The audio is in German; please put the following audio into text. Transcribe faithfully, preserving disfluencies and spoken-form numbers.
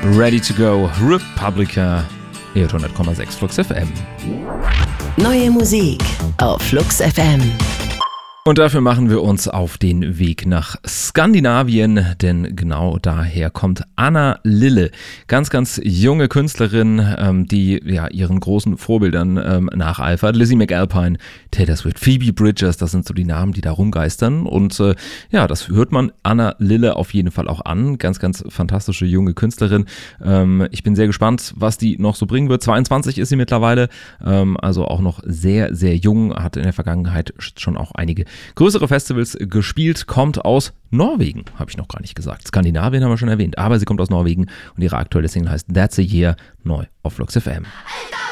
Ready to Go, Republica, hundert Komma sechs Flux F M. Neue Musik auf Flux F M. Und dafür machen wir uns auf den Weg nach Skandinavien, denn genau daher kommt Anna Lille. Ganz, ganz junge Künstlerin, ähm, die ja ihren großen Vorbildern ähm, nacheifert. Lizzie McAlpine, Taylor Swift, Phoebe Bridgers, das sind so die Namen, die da rumgeistern. Und äh, ja, das hört man Anna Lille auf jeden Fall auch an. Ganz, ganz fantastische junge Künstlerin. Ähm, ich bin sehr gespannt, was die noch so bringen wird. zweiundzwanzig ist sie mittlerweile, ähm, also auch noch sehr, sehr jung, hat in der Vergangenheit schon auch einige größere Festivals gespielt, kommt aus Norwegen, habe ich noch gar nicht gesagt. Skandinavien haben wir schon erwähnt, aber sie kommt aus Norwegen und ihre aktuelle Single heißt That's a Year, neu auf Flux F M.